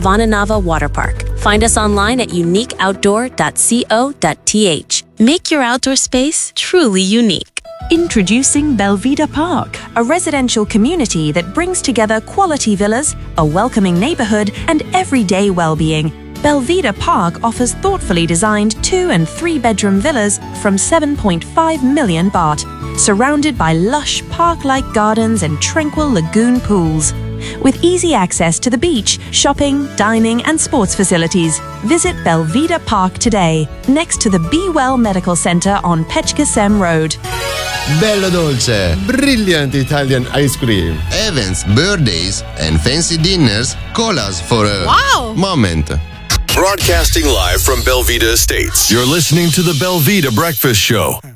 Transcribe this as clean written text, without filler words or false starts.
Vananava Water Park. Find us online at uniqueoutdoor.co.th. Make your outdoor space truly unique. Introducing Belvita Park, a residential community that brings together quality villas, a welcoming neighborhood, and everyday well-being. Belvita Park offers thoughtfully designed 2- and 3-bedroom villas from 7.5 million baht, surrounded by lush park-like gardens and tranquil lagoon pools. With easy access to the beach, shopping, dining, and sports facilities, visit Belvita Park today, next to the Be Well Medical Center on Pechkasem Road. Bello dolce, brilliant Italian ice cream. Events, birthdays, and fancy dinners call us for a moment. Broadcasting live from Belvita Estates. You're listening to the Belvita Breakfast Show.